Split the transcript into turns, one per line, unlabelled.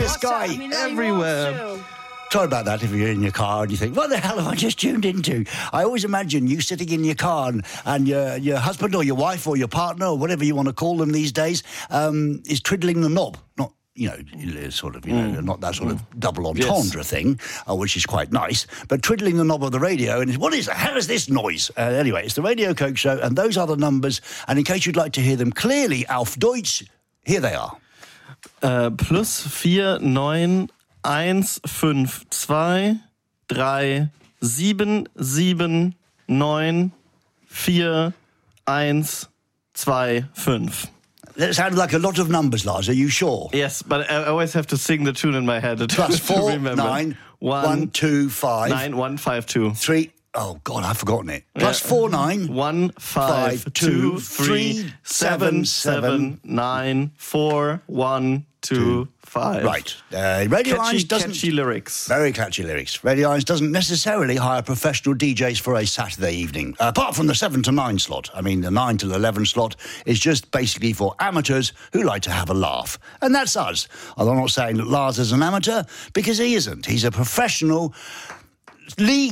Sky everywhere. Sorry about that if you're in your car and you think, what the hell have I just tuned into? I always imagine you sitting in your car and your husband or your wife or your partner or whatever you want to call them these days is twiddling the knob. Not, not that sort of double entendre thing, which is quite nice, but twiddling the knob of the radio. And what is that? How is this noise? Anyway, it's the Radio Coke Show, and those are the numbers. And in case you'd like to hear them clearly, auf Deutsch, here they are.
+4 9 1 5 2 3 7 7 9 4 1 2 5.
That sounded like a lot of numbers, Lars. Are you sure?
Yes, but I always have to sing the tune in my head.
+4 9 1 2 5
9 1 5 2
3. Oh God, I've forgotten it. +4 9
1 5 2 3 7 7 9 4 1 2 5.
Right. Radio Irons doesn't...
Catchy lyrics. Very
catchy lyrics. Radio Irons doesn't necessarily hire professional DJs for a Saturday evening, apart from the 7 to 9 slot. I mean, the 9 to 11 slot is just basically for amateurs who like to have a laugh. And that's us. Although I'm not saying that Lars is an amateur, because he isn't. He's a professional league